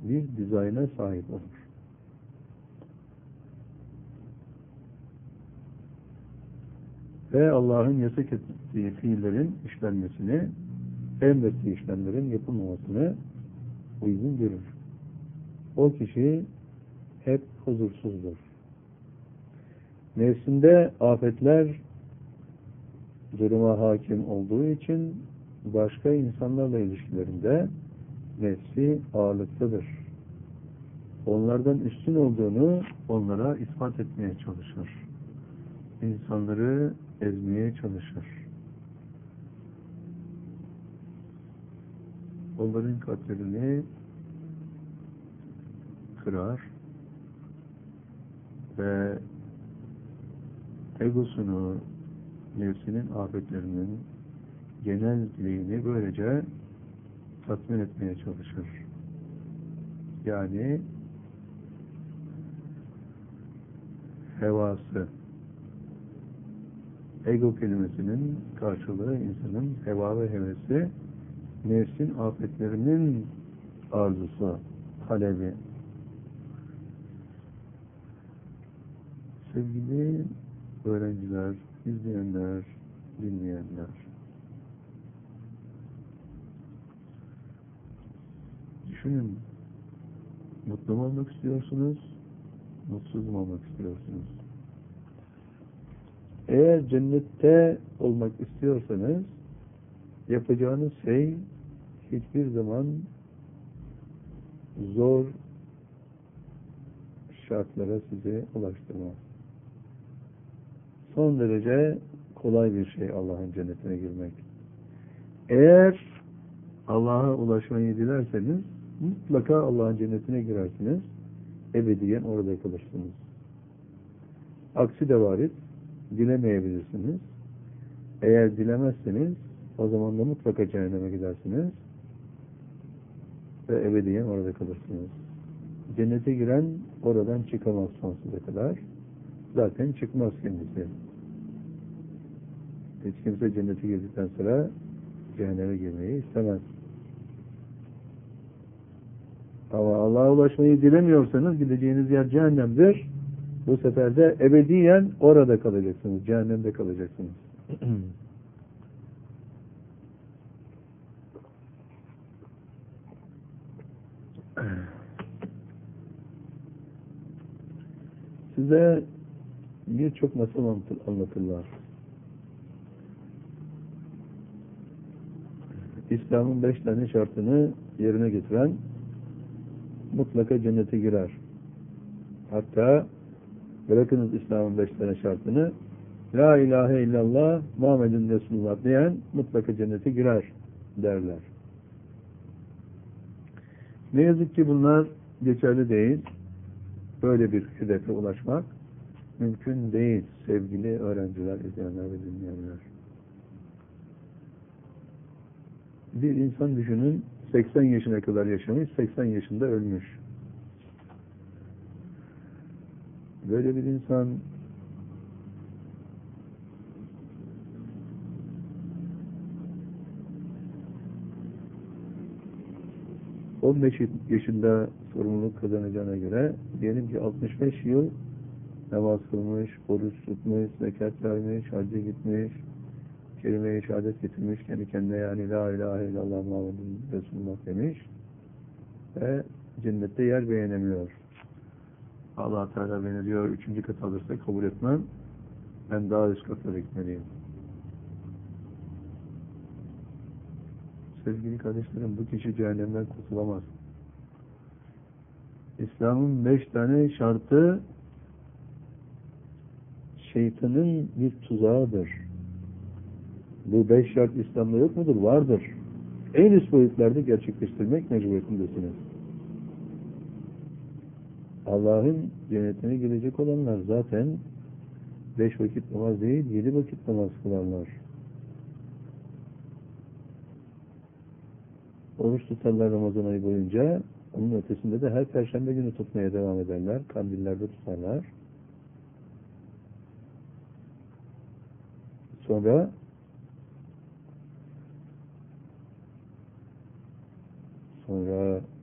bir dizayna sahip olur. Ve Allah'ın yasak ettiği fiillerin işlenmesini, emrettiği işlemlerin yapılmamasını uygun görür. O kişi hep huzursuzdur. Nefsinde afetler duruma hakim olduğu için başka insanlarla ilişkilerinde nefsi ağırlıktadır. Onlardan üstün olduğunu onlara ispat etmeye çalışır. İnsanları ezmeye çalışır. Onların kalplerini kırar ve egosunu, nefsinin afetlerinin genel dileğini böylece tatmin etmeye çalışır. Yani hevası, ego kelimesinin karşılığı insanın heva ve hevesi, nefsin afetlerinin arzusu, talebi. Sevgili öğrenciler, izleyenler, dinleyenler, düşünün, mutlu mu olmak istiyorsunuz, mutsuz mu olmak istiyorsunuz? Eğer cennette olmak istiyorsanız, yapacağınız şey hiçbir zaman zor şartlara sizi ulaştırmaz. Son derece kolay bir şey Allah'ın cennetine girmek. Eğer Allah'a ulaşmayı dilerseniz, mutlaka Allah'ın cennetine girersiniz, ebediyen orada kalırsınız. Aksi de varit, dilemeyebilirsiniz. Eğer dilemezseniz, o zaman da mutlaka cehenneme gidersiniz ve ebediyen orada kalırsınız. Cennete giren oradan çıkamaz sonsuza kadar. Zaten çıkmaz kendisi. Hiç kimse cennete girdikten sonra cehenneme girmeyi istemez. Ama Allah'a ulaşmayı dilemiyorsanız gideceğiniz yer cehennemdir. Bu sefer de ebediyen orada kalacaksınız. Cehennemde kalacaksınız. Size birçok masal anlatırlar. İslam'ın 5 tane şartını yerine getiren mutlaka cennete girer. Hatta bırakınız İslam'ın 5 tane şartını, La ilahe illallah Muhammedun Resulullah diyen mutlaka cennete girer derler. Ne yazık ki bunlar geçerli değil. Böyle bir hedefe ulaşmak mümkün değil sevgili öğrenciler, izleyenler ve dinleyenler. Bir insan düşünün, 80 yaşına kadar yaşamış, 80 yaşında ölmüş. Böyle bir insan 15 yaşında sorumluluk kazanacağına göre diyelim ki 65 yıl namaz kılmış, oruç tutmuş, zekat vermiş, hacca gitmiş, kelime-i şehadet getirmiş, kendi kendine yani La ilahe illallah Muhammedun Resulullah demiş ve cennette yer beğenemiyor. Allah Teala beni diyor 3. kat alırsa kabul etmem, ben daha üst katlara gitmeliyim. Sevgili kardeşlerim, bu kişi cehennemden kurtulamaz. İslam'ın 5 tane şartı şeytanın bir tuzağıdır. Bu 5 şart İslam'da yok mudur? Vardır. En üst boyutlarda gerçekleştirmek mecburiyetindesiniz. Allah'ın cennetine girecek olanlar zaten 5 vakit namaz değil, 7 vakit namaz kılarlar. Oruç tutarlar Ramazan ayı boyunca. Onun ötesinde de her perşembe günü tutmaya devam ederler. Kandillerde tutarlar. Sonra